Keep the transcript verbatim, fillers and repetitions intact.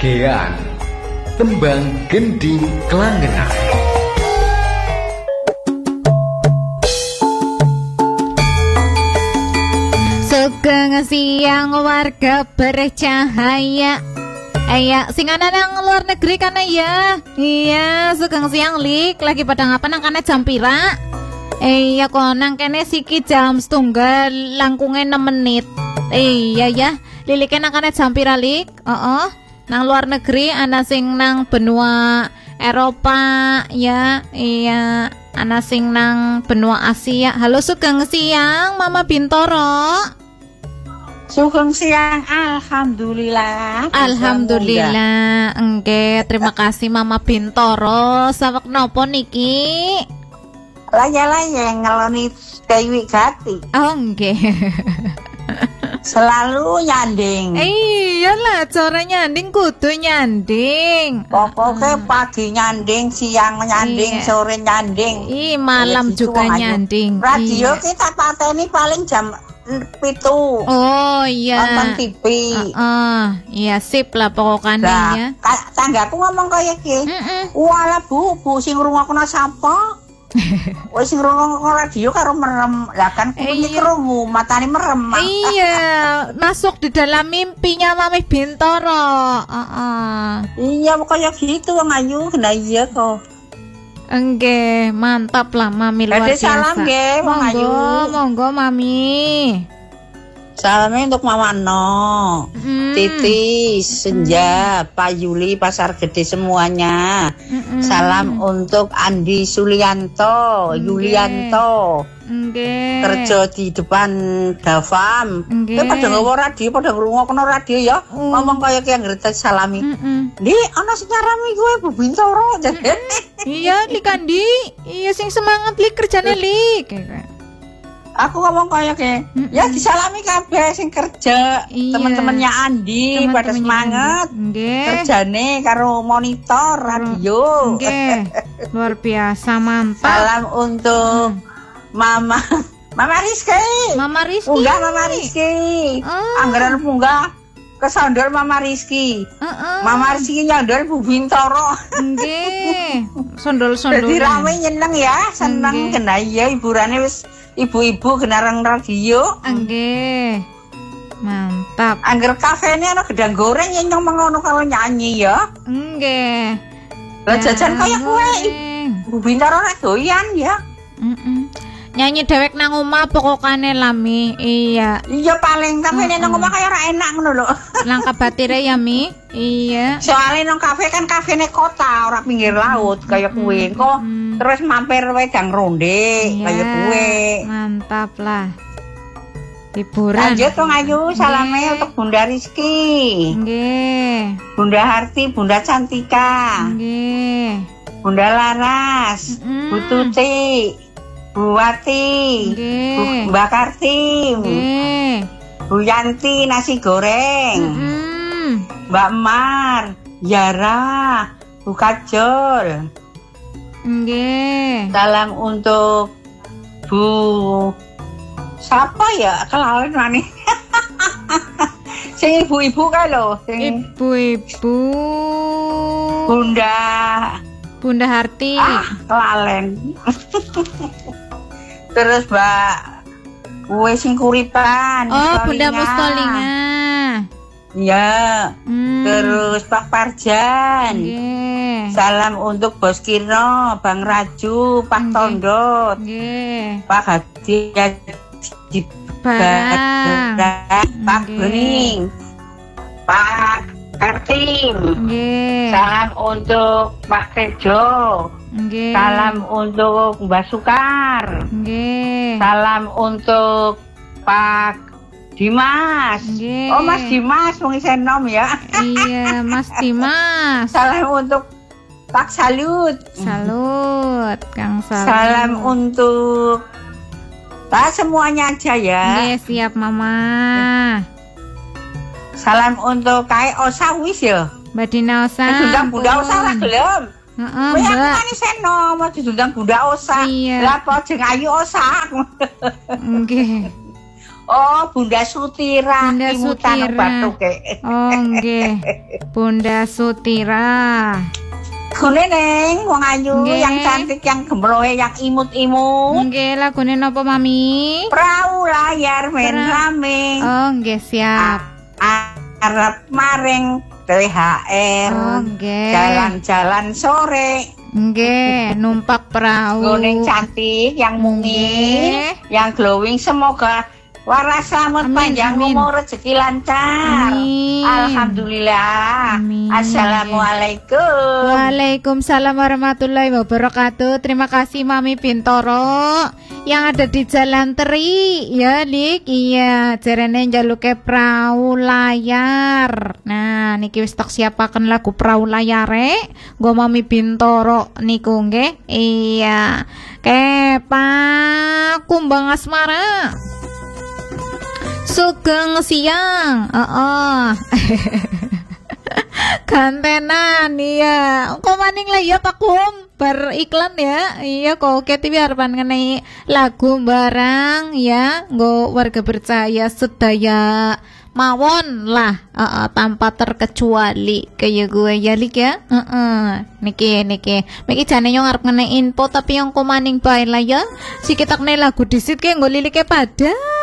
Gean Tembang Gending Kelangenan. Sugeng siang warga bercahaya. Iya, sing ana nang luar negeri kan ya. Iya, sugeng siang lik. Lagi pada ngapa nang kene jam pira? Iya kok nang kene siki jam setunggal langkunge enam menit. Iya ya, lilike nang kene jam pira lik? Heeh. Nang luar negeri ana sing nang benua Eropa ya. Iya, ana sing nang benua Asia. Halo sugeng siang Mama Bintoro. Sugeng siang, alhamdulillah. Alhamdulillah. Engke, terima kasih Mama Bintoro. Sawek nopo niki? Laya-laya ngeloni Dewi Gati. Oh, engke. Selalu nyanding. Iyalah, cara nyanding kudu nyanding. Pokoknya pagi nyanding, siang nyanding, Iya. sore nyanding. Ih, malam Ya, gitu, juga ayo. nyanding. Radio Iya. kita pateni paling jam pitu. Oh iya. Nonton T V. Heeh, iya sip lah pokoknya Nah, ya. ka- tanggaku ngomong kaya iki. Heeh. Walah Bu, Bu sing ngrungokno sapa? Wis sing ngrungokno radio karo merem. Lah kan kupinge Iya. krungu, matane merem. Iya, masuk di dalam mimpinya Mami Bintoro. Heeh. Iya, kaya gitu wong ayu, nah iya kok. Engge, mantap lah Mami luar Ada biasa. salam nggih, Wong Monggo, Ayu. monggo Mami. Salamnya untuk Mama No, Mm. Titis, Senja, Pak Yuli, Pasar Gede semuanya. Mm-mm. Salam untuk Andi Sulianto, Nggih. Yulianto, Engge. kerja di depan Davam. Nggih. Kowe pada nggawa radio, pada ngrungokno radio ya. Mm. Ngomong kaya ki ngerti salami. Mm-mm. Ndi ana sing nyarami kowe Bu Bintoro. Iya, Lik Andi. Iya sing semangat Lik kerjane Lik. Kayak- Aku ngomong kaya ki, Mm-mm. ya disalami kabeh sing kerja, Iya. teman-temannya Andi pada Teman-temannya semangat. Andi. Nggih. Kerjane karo monitor radio. Nggih. Luar biasa mantap. Salam untuk Mama Mama Rizky. Mama Rizky. Munggah Mama Rizky. Oh. Anggaran munggah kesandol Mama Rizky. Heeh. Mama Rizky nyandol Bu Bintoro. Nggih. Jadi Sondol-sondol. rame nyeneng ya, seneng Nggih. kena ya hiburannya wis ibu-ibu kenarang radio. Nggih. Mantap. Angger kafene ana gedang goreng yang mengono kalau nyanyi ya. Nggih. Lah jajan kaya kowe Goreng. Bu Bintoro nek doyan ya. Mm-mm. Nyanyi dewek nang omah pokokane lami. Iya. Iya paling kafene nang omah kaya ora enak ngono lho. Langka batire ya Mi. Iya. Soalnya nang kafe kan kafene kota, ora pinggir laut kaya kuwe. Kok Mm. terus mampir wedang ronde Iya. kaya kuwe. Mantap lah. Hiburan. Lanjut dong Ayu, salamnya Nggih. untuk Bunda Rizky, Nggih. Bunda Harti, Bunda Cantika, Nggih. Bunda Laras, Mm. Bu Tuti, Bu Wati, Bu Nggih. Mbak Kartim, Nggih. Bu Yanti nasi goreng, Mm-mm. Mbak Mar, Yara, Bu Kajol. Nggih. Salam untuk Bu siapa ya kelalen mani. Sing ibu-ibu kae lho, sing Ibu-ibu. Bunda Bunda Harti. ah kelalen. Terus Mbak kue sing kuripan. Oh, Bunda Mustolinga. Iya. Hmm. Terus Pak Parjan. Nggih. Salam untuk Bos Kirno, Bang Raju, Pak Nggih. Tondot, Nggih. Pak Hadi di Barang. Pak Nggih. Bening, Pak Kartim. Nggih. Salam untuk Pak Tejo. Nggih. Salam untuk Mbak Sukar. Nggih. Salam untuk Pak Dimas. Nggih. Oh Mas Dimas, wong isen nom ya. Iya, Mas Dimas. Salam untuk Pak Salut. Salut, Kang Salut. Salam untuk tak semuanya aja ya. Nggih, siap Mama. Salam untuk Kai Osa wis ya. Mbak Dina Osa. Diundang Bunda Osa lah gelem. Heeh, Kowe aku Mbak. kan isen nom, diundang Bunda Osa. Iya. Lah apa jeng Ayu Osa. Nggih. Oh, Bunda Sutira. Bunda Imutan Sutira. Batuke. Oh nggih. Bunda Sutira. Gune neng, wong ayu, Nggih. yang cantik, yang gemroe, yang imut-imut. Nggih, lagune napa Mami? Perahu layar men Pra- rame. Oh nggih siap. A- Arep maring T H R. Oh nggih. Jalan-jalan sore. Nggih, numpak perahu. Gune cantik, yang mungil, Nggih. yang glowing, semoga waras selamat Amin, panjang amin. umur rezeki lancar. Amin. Alhamdulillah. Amin. Assalamualaikum. Waalaikumsalam warahmatullahi wabarakatuh. Terima kasih Mami Bintoro yang ada di Jalan Teri ya Lik. Iya, jarene njaluke perahu layar. Nah, niki wis tak siapaken lagu perahu layare. Nggo Mami Bintoro niku nggih. Iya. Kepak kumbang asmara. Sugeng siang. Heeh. Gantenan iya. Kok maning lah ya Pak Kum beriklan ya. Iya kok oke T V harapan ngenai lagu barang ya. Nggo warga percaya sedaya mawon lah uh, uh, tanpa terkecuali kayak gue ya Lik ya. Uh, uh. Niki niki. Miki jane yo ngarep ngenai info tapi yang komaning bae lah ya. Si kita kenai lagu disit ke nggo lilike padha.